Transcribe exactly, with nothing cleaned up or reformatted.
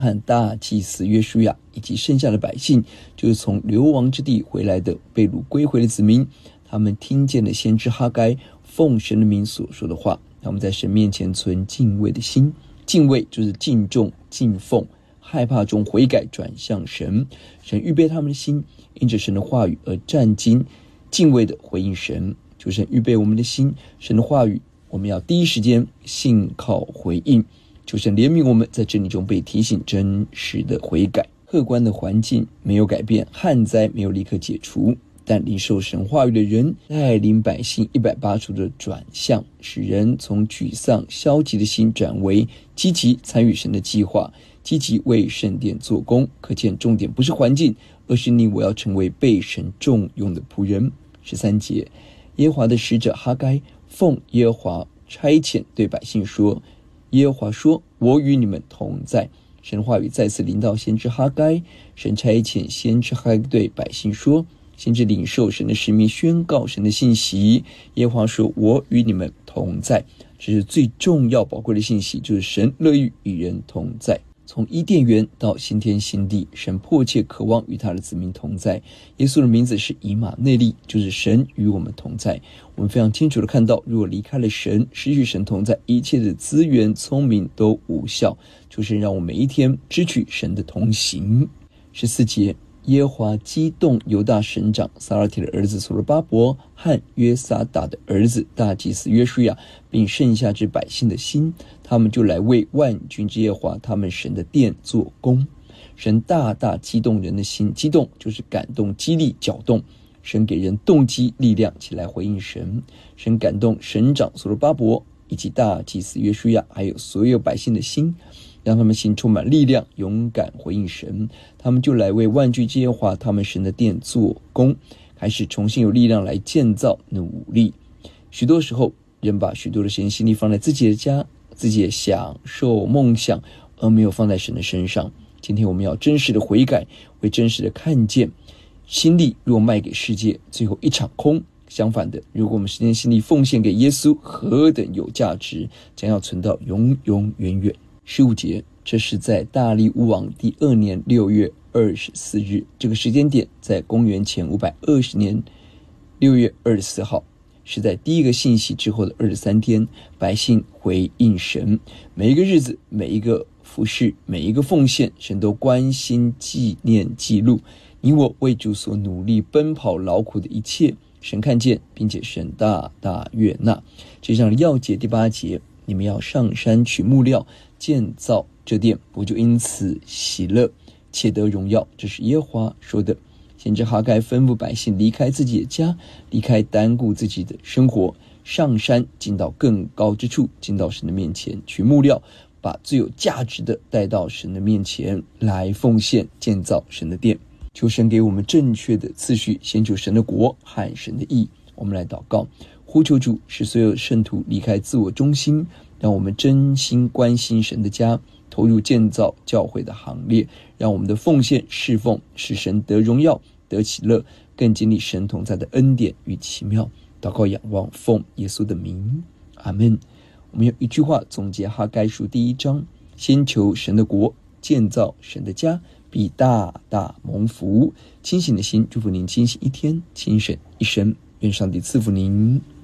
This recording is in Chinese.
和大祭司约书亚以及剩下的百姓，就是从流亡之地回来的被掳归回的子民，他们听见了先知哈该奉神的名所说的话，他们在神面前存敬畏的心。敬畏就是敬重、敬奉，害怕中悔改转向神。神预备他们的心，因着神的话语而战兢敬畏的回应神。求神预备我们的心，神的话语我们要第一时间信靠回应。求神怜悯我们在真理中被提醒真实的悔改。客观的环境没有改变，旱灾没有立刻解除，但领受神话语的人带领百姓一百八十度的转向，使人从沮丧消极的心转为积极参与神的计划，积极为圣殿做工。可见重点不是环境，而是你我要成为被神重用的仆人。十三节，耶和华的使者哈该奉耶和华差遣对百姓说，耶和华说，我与你们同在。神的话语再次临到先知哈该，神差遣先知哈该对百姓说，先知领受神的使命，宣告神的信息。耶和华说，我与你们同在。这是最重要宝贵的信息，就是神乐意与人同在。从伊甸园到新天新地，神迫切渴望与他的子民同在。耶稣的名字是以马内利，就是神与我们同在。我们非常清楚的看到，如果离开了神，失去神同在，一切的资源聪明都无效。求神让我们每一天支取神的同行。十四节，耶和华激动犹大省长撒拉铁的儿子所罗巴伯和约撒达的儿子大祭司约书亚，并剩下之百姓的心，他们就来为万军之耶和华他们神的殿做工。神大大激动人的心，激动就是感动、激励、搅动。神给人动机、力量起来回应神。神感动省长所罗巴伯以及大祭司约书亚，还有所有百姓的心，让他们心充满力量，勇敢回应神。他们就来为万军之耶和华他们神的殿做工，开始重新有力量来建造努力。许多时候人把许多的时间心力放在自己的家、自己的享受梦想，而没有放在神的身上。今天我们要真实的悔改，为真实的看见，心力若卖给世界，最后一场空。相反的，如果我们时间心力奉献给耶稣，何等有价值，将要存到永永远远。十五节，这是在大利乌王第二年六月二十四日，这个时间点在公元前五百二十年六月二十四号，是在第一个信息之后的二十三天，百姓回应神。每一个日子，每一个服事，每一个奉献，神都关心、纪念、记录你我为主所努力奔跑劳苦的一切，神看见，并且神大大悦纳。这上要节第八节，你们要上山取木料，建造这殿，我就因此喜乐，且得荣耀。这是耶和华说的。先知哈该吩咐百姓离开自己的家，离开单顾自己的生活，上山进到更高之处，进到神的面前，取木料，把最有价值的带到神的面前来奉献，建造神的殿。求神给我们正确的次序，先求神的国和神的义。我们来祷告，呼求主使所有圣徒离开自我中心，让我们真心关心神的家，投入建造教会的行列，让我们的奉献侍奉使神得荣耀得喜乐，更经历神同在的恩典与奇妙。祷告仰望奉耶稣的名，阿们。我们用一句话总结哈该书第一章，先求神的国，建造神的家，必大大蒙福。清醒的心祝福您清醒一天，清醒一生。愿上帝赐福您。